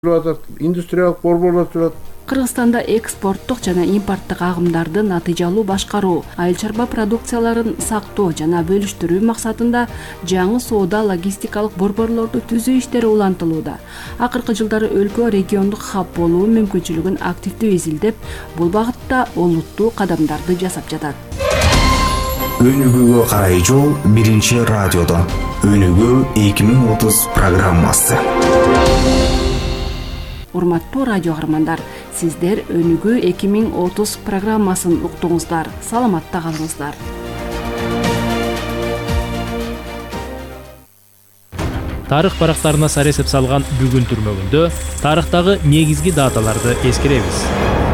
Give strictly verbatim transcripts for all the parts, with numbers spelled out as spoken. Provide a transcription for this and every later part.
Индустриялык борборлор турат. Кыргызстанда экспорттук жана импорттук агымдарды натыйжалуу башкаруу, айыл чарба продукцияларын сактоо жана бөлүштүрүү максатында жаңы соода логистикалык борборлорду түзүү иштери улантылууда. Акыркы жылдары өлкө региондук хаб болуу мүмкүнчүлүгүн активдүү изилдеп, бул багытта олуттуу кадамдарды жасап жатат. Өнүгүүгө карай жол биринчи радиодон. Өнүгүү эки миң отуз программасы. Урматтуу радио каармандар, сиздер Өнүгүү эки миң отуз программасын уктуңуздар. Саламатта калыңыздар. Тарых барактарына сар эсеп салган бүгүн түрмөгүндө тарыхтагы негизги даталарды эскеребиз.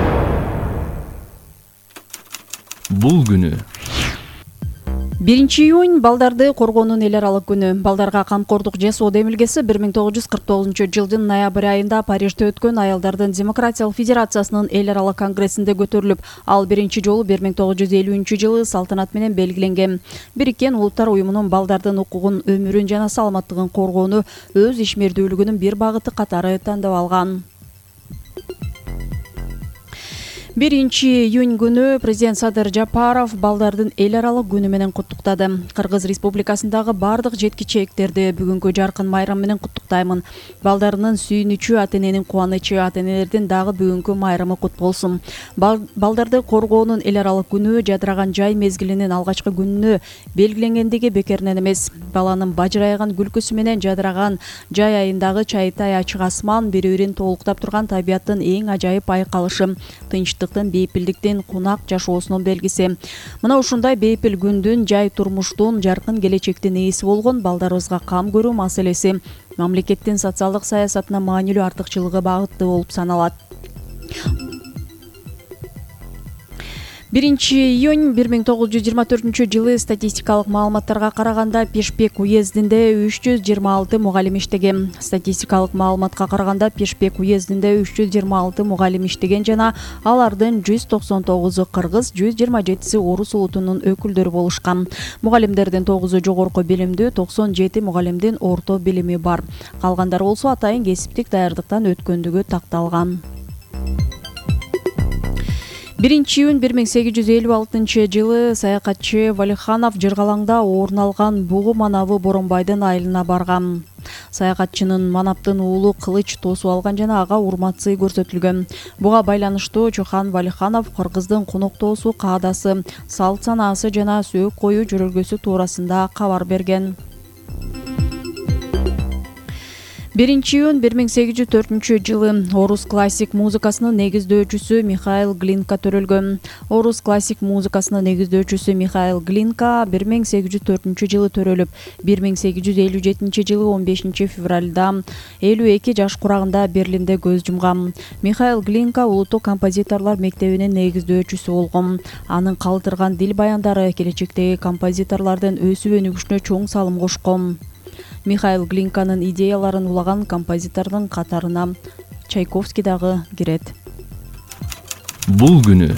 Бул күнү биринчи июнь балдарды коргоонун эл аралык күнү. Балдарга камкордук жасоо демилгеси бир миң тогуз жүз кырк тогузунчу жылдын ноябрь айында Парижде өткөн Аялдардын демократиялык федерациясынын эл аралык конгрессинде көтөрүлүп, ал биринчи жолу бир миң тогуз жүз элүүнчү жылы салтанат менен белгиленген. Бириккен Улуттар уюмунун балдардын укугун, өмүрүн жана саламаттыгын коргоону өз ишмердүүлүгүнүн бир багыты катары тандап алган. биринчи июнь күнү президент Садыр Жапаров балдардын эл аралык күнү менен куттуктады. Кыргыз Республикасындагы бардык жеткичектерди бүгүнкү жаркын майрам менен куттуктаймын. Балдарынын сүйүнүчү, ата-эненин кубанычы, ата-энелердин дагы бүгүнкү майрамы кут болсун. Балдарды коргоонун эл аралык күнү жадыраган жай мезгилинин алгачкы күнүнө белгиленгендиги бекеринен эмес. Баланын бажырайган күлкүсү менен жадыраган жай айындагы чайтай ачык асман бири-бирин толуктап турган табияттын эң ажайып айкалышы, тынчтык, бейпилдиктин, кунак жашоосунун белгиси. Мына ушундай бейпил күндүн, жай турмуштун, жаркын келечектин ээси болгон балдарыбызга кам көрүү маселеси мамлекеттин социалдык саясатына маанилүү артыкчылыгы багыттуу болуп саналат. биринчи июнь бир миң тогуз жүз жыйырма төртүнчү жылы статистикалык маалыматтарга караганда Пешпек уездинде үч жүз жыйырма алты мугалим иштеген. Статистикалык маалыматка караганда Пешпек уездинде үч жүз жыйырма алты мугалим иштеген жана алардын жүз токсон тогузу кыргыз, жүз жыйырма жетиси орус улутунун өкүлдөрү болушкан. Мугалимдердин тогузу жогорку билимдүү, токсон жети мугалимдин орто билими бар. Калгандары болсо атайын кесиптик даярдыктан өткөндүгү такталган. биринчи июнь бир миң сегиз жүз элүү алтынчы жылы саякатчы Валиханов Жыргалаңда орун алган Бугу манабы Боронбайдын айылына барган. Саякатчынын манаптын уулу кылыч тосуп алган жана ага урмат сый көрсөтүлгөн. Буга байланыштуу Чохан Валиханов кыргыздын коноктоосу каадасы, салт санаасы жана сөөк коюу жөрөлгөсү туурасында кабар берген. биринчи июнь бир миң сегиз жүз төртүнчү жылы орус классик музыкасынын негиздөөчүсү Михаил Глинка төрөлгөн. Орус классик музыкасынын негиздөөчүсү Михаил Глинка бир миң сегиз жүз төртүнчү жылы төрөлүп, бир миң сегиз жүз элүү жетинчи жылы он бешинчи февралда элүү эки жаш курагында Берлинде көз жумган. Михаил Глинка улуттук композиторлор мектебинин негиздөөчүсү болгон. Анын калтырган дил баяндары келечектеги композиторлордун өсүп өнүгүшүнө чоң салым кошкон. Михаил Глинканын идеяларын улаган композитордун катарына Чайковский дагы кирет. Бул күнү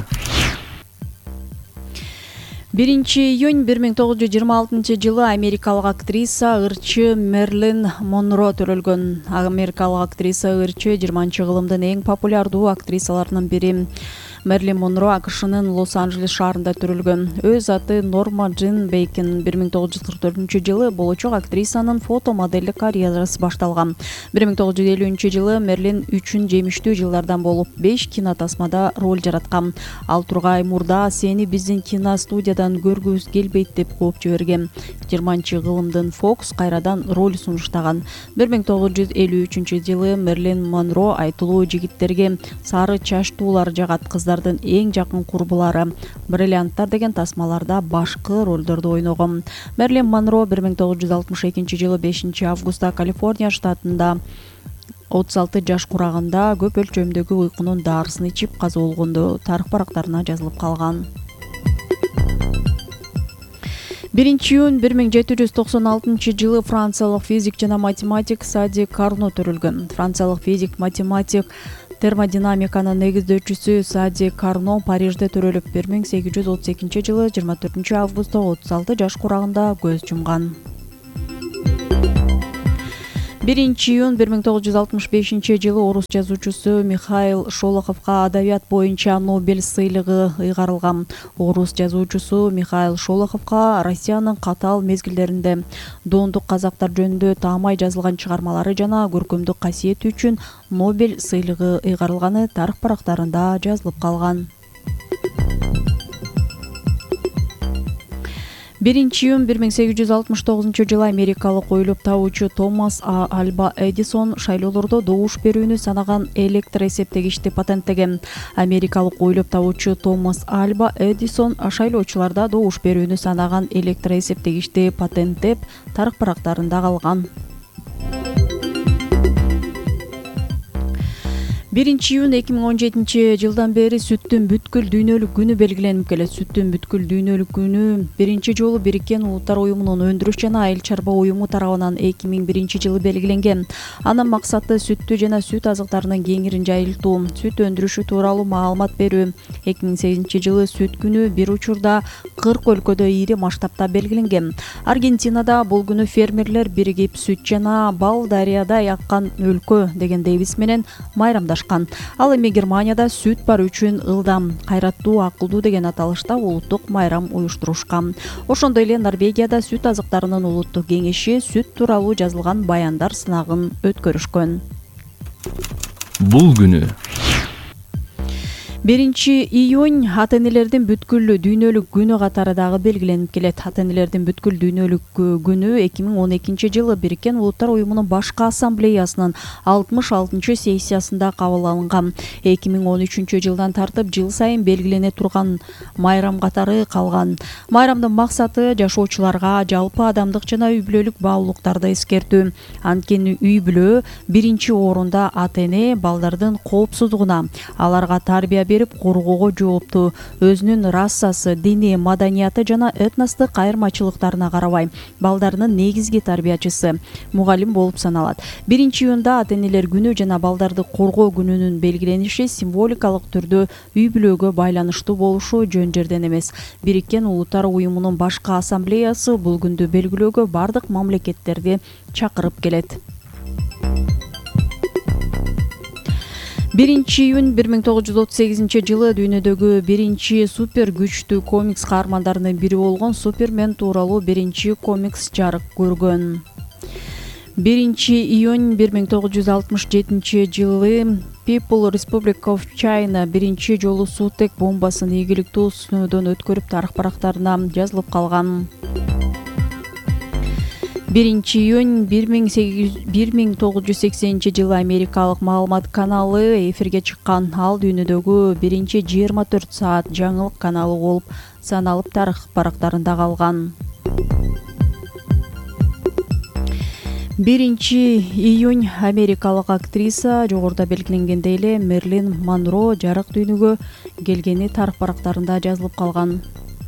биринчи июнь бир миң тогуз жүз жыйырма алтынчы жылы америкалык актриса, ырчы Мерлин Монро төрөлгөн. Америкалык актриса, ырчы жыйырманчы кылымдын эң популярдуу актрисаларынын бири. Мерлин Монро АКШнын Лос-Анджелес шаарында төрөлгөн. Өз аты Норма Джин Бейкен. бир миң тогуз жүз кырк төртүнчү жылы болочок актрисанын фото моделдик карьерасы башталган. бир миң тогуз жүз элүүнчү жылы Мерлин үчүн жемиштүү жылдардан болуп беш кинотасмада роль жараткан. Ал Тургай мурда сени биздин киностудиядан көргүбүз келбейт деп кооп жиберген. жыйырманчы кылымдын Fox кайрадан роль сунуштаган. бир миң тогуз жүз элүү үчүнчү жылы Мерлин Монро айтылуу жигиттерге сары чачтуулар жагат кыздардын эң жакын курбулары Бриллианттар деген тасмаларда башкы ролдорду ойногон. Мерлин Монро бир миң тогуз жүз алтымыш экинчи жылы бешинчи августта Калифорния штатында отуз алты жаш курагында көп өлчөмдөгү уйкунун дарысын ичип каза болгондо тарых барактарына жазылып калган. биринчи июнь бир миң жети жүз токсон алтынчы жылы франциялык физик жана математик Сади Карно төрөлгөн. Франциялык физик, математик, термодинамиканын негиздөөчүсү Сади Карно Парижде төрөлүп, бир миң сегиз жүз отуз экинчи жылы жыйырма төртүнчү августта отуз алты жаш курагында көз жумган. биринчи июнь бир миң тогуз жүз алтымыш бешинчи жылы орус жазуучусу Михаил Шолоховго адабият боюнча Нобель сыйлыгы ыйгарылган. Орус жазуучусу Михаил Шолоховго Россиянын катаал мезгилдеринде доондук казактар жөнүндө таамай жазылган чыгармалары жана көркөмдүк касиети үчүн Нобель сыйлыгы ыйгарылганы тарых барактарында жазылып калган. биринчи июнь бир миң сегиз жүз алтымыш тогузунчу жылы америкалык ойлоп табуучу Томас А. Альва Эдисон шайлоолордо добуш берүүнү санаган электр эсептегичти патенттеген. Америкалык ойлоп табуучу Томас Альва Эдисон шайлоочуларда добуш берүүнү санаган электр эсептегичти патенттеп тарых барактарында калган. биринчи июнь эки миң он жетинчи жылдан бери сүттүн бүткүл дүйнөлүк күнү белгиленип келет. Сүттүн бүткүл дүйнөлүк күнү биринчи жолу Бириккен Улуттар уюмунун өндүрүш жана айыл чарба уюму тарабынан эки миң биринчи жылы белгиленген. Анын максаты сүттү жана сүт азыктарынын кеңирин жайылтуу, сүт өндүрүшү тууралуу маалымат берүү. эки миң сегизинчи жылы сүт күнү бир учурда кырк өлкөдө ири масштабта белгиленген. Аргентинада бул күнү фермерлер биригип сүт жана бал дарыядай аккан өлкө деген девиз менен майрамдашкан. Ал эми Германияда сүт бар үчүн ылдам, кайраттуу, акылдуу деген аталышта улуттук майрам уюштурушкан. Ошондой эле Норвегияда сүт азыктарынын улуттук кеңеши сүт тууралуу жазылган баяндар сынагын өткөрүшкөн. Бул күнү биринчи июнь ата энелердин бүткүл дүйнөлүк күнү катары дагы белгиленип келет. Ата энелердин бүткүл дүйнөлүк күнү эки миң он экинчи жылы Бириккен Улуттар уюмунун башкы ассамблеясынын алтымыш алтынчы сессиясында кабыл алынган. эки миң он үчүнчү жылдан тартып жыл сайын белгилене турган майрам катары калган. Майрамдын максаты жашоочуларга жалпы адамдык жана үй бүлөлүк баалуулуктарды эскертүү. Анткени үй бүлө биринчи орунда ата эне балдардын коопсуздугуна, аларга тарбия берип коргоого жооптуу. Өзүнүн расасы, дини, маданияты жана этностук айырмачылыктарына карабай балдарынын негизги тарбиячысы, мугалим болуп саналат. биринчи июнда ата энелер күнү жана балдарды коргоо күнүнүн белгилениши символикалык түрдө үй бүлөгө байланыштуу болушу жөн жерден эмес. Бириккен Улуттар уюмунун башкы ассамблеясы бул күндү белгилөөгө бардык мамлекеттерди чакырып келет. биринчи июнь бир миң тогуз жүз отуз сегизинчи жылы дүйнөдөгү биринчи супер күчтүү комикс каармандарынын бири болгон Супермен тууралуу биринчи комикс жарык көргөн. биринчи июнь бир миң тогуз жүз алтымыш жетинчи жылы People Republic of China биринчи жолу суутек бомбасын ийгиликтүү сыноодон өткөрүп тарых барактарына жазылып калган. биринчи июнь бир миң тогуз жүз сексенинчи жылы америкалык маалымат каналы эфирге чыккан. Ал дүйнөдөгү биринчи жыйырма төрт саат жаңылык каналы болуп саналып тарых барактарында калган. биринчи июнь америкалык актриса жогоруда белгиленгендей эле Мерлин Монро жарык дүйнөгө келгени тарых барактарында жазылып калган.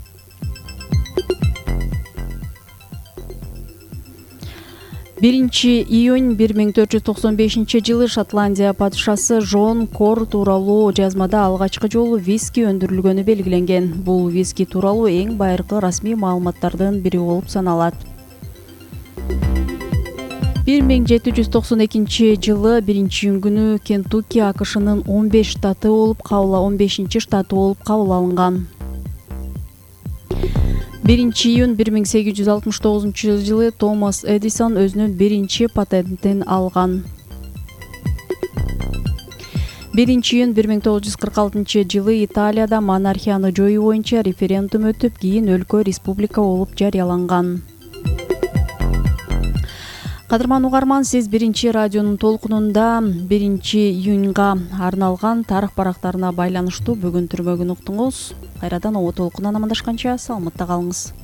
биринчи июнь бир миң төрт жүз токсон бешинчи жылы Шотландия падышасы Жон Кор тууралуу жазмада алгачкы жолу виски өндүрүлгөнү белгиленген. Бул виски тууралуу эң байыркы расмий маалыматтардын бири болуп саналат. бир миң жети жүз токсон экинчи жылы биринчи июнь күнү Кентукки АКШнын он беш штаты болуп кабыл он бешинчи штаты болуп кабыл алынган. биринчи июнь бир миң сегиз жүз алтымыш тогузунчу жылы Томас Эдисон өзүнүн биринчи патентин алган. биринчи июнь бир миң тогуз жүз кырк алтынчы жылы Италияда монархияны жоюу боюнча референдум өтүп, кийин өлкө республика болуп жарыяланган. Кадырман угарман, сиз биринчи радионун толкунунда биринчи июньга арналган тарых барактарына байланыштуу бүгүн түрмөгүн уктуңуз. Кайрадан о толкундан амандашканча саламатта калыңыз.